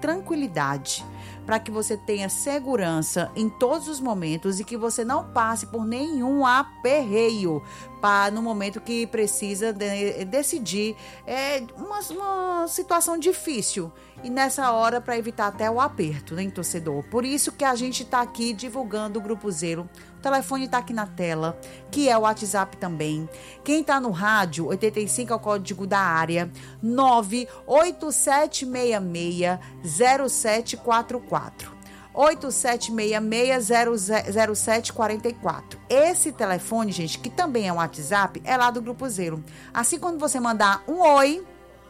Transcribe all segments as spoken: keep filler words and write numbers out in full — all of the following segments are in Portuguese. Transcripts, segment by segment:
tranquilidade, para que você tenha segurança em todos os momentos e que você não passe por nenhum aperreio para, no momento que precisa de, decidir é, uma, uma situação difícil. E nessa hora, para evitar até o aperto, né, torcedor? Por isso que a gente está aqui divulgando o Grupo Zelo. O telefone está aqui na tela, que é o WhatsApp também. Quem está no rádio, oitenta e cinco é o código da área, nove oito sete seis seis zero sete quatro quatro. oito sete seis seis zero sete quatro quatro. Esse telefone, gente, que também é um WhatsApp, é lá do Grupo Zelo. Assim, quando você mandar um oi,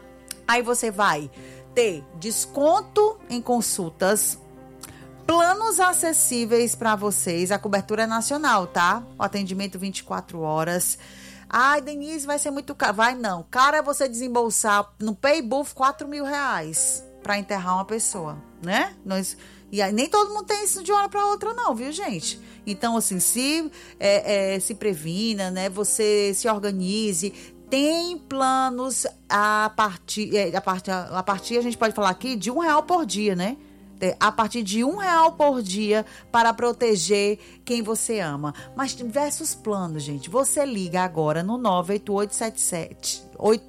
aí você vai ter desconto em consultas, planos acessíveis para vocês, a cobertura é nacional, tá? O atendimento vinte e quatro horas. Ai, Denise, vai ser muito caro. Vai não. Cara, é você desembolsar no Paybuff quatro mil reais para enterrar uma pessoa, né? Nós... E aí, nem todo mundo tem isso de uma hora para outra, não, viu, gente? Então, assim, se, é, é, se previna, né? Você se organize. Tem planos a partir, a partir, a partir, a gente pode falar aqui, de um real por dia, né? A partir de um real por dia para proteger quem você ama. Mas tem diversos planos, gente. Você liga agora no nove oito oito sete sete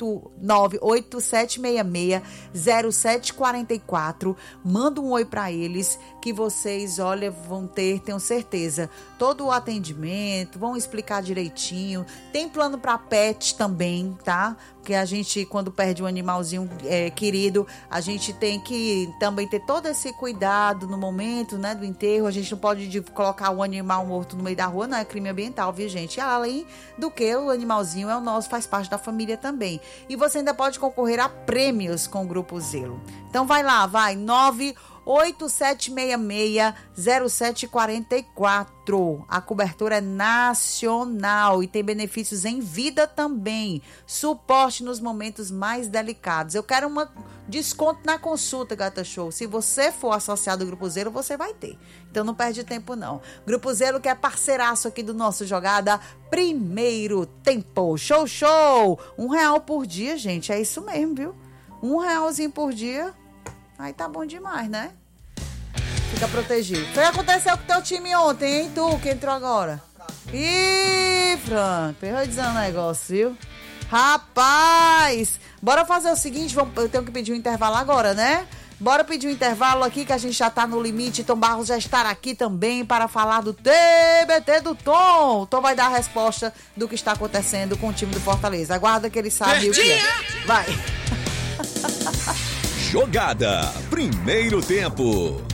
nove oito sete seis seis zero sete quatro quatro. Manda um oi para eles que vocês, olha, vão ter, tenho certeza, todo o atendimento, vão explicar direitinho. Tem plano para pet também, tá? Porque a gente, quando perde um animalzinho é, querido, a gente tem que também ter todo esse cuidado no momento, né, do enterro. A gente não pode de, colocar o animal morto no meio da rua, não é crime ambiental, viu, gente? E além do que, o animalzinho é o nosso, faz parte da família também. E você ainda pode concorrer a prêmios com o Grupo Zelo. Então vai lá, vai, nove oito sete seis seis zero sete quatro quatro. A cobertura é nacional e tem benefícios em vida também. Suporte nos momentos mais delicados. Eu quero um desconto na consulta, Gata Show. Se você for associado ao Grupo Zelo, você vai ter. Então não perde tempo, não. Grupo Zelo, que é parceiraço aqui do nosso Jogada Primeiro Tempo. Show, show! Um real por dia, gente. É isso mesmo, viu? Um realzinho por dia. Aí tá bom demais, né? Fica protegido. Foi o que aconteceu com o teu time ontem, hein? Tu que entrou agora. Ih, Franco, eu vou dizer um negócio, viu? Rapaz! Bora fazer o seguinte, vamos, eu tenho que pedir um intervalo agora, né? Bora pedir um intervalo aqui, que a gente já tá no limite. Tom Barros já estará aqui também para falar do T B T do Tom. Tom vai dar a resposta do que está acontecendo com o time do Fortaleza. Aguarda que ele sabe o que é. Vai! Jogada Primeiro Tempo.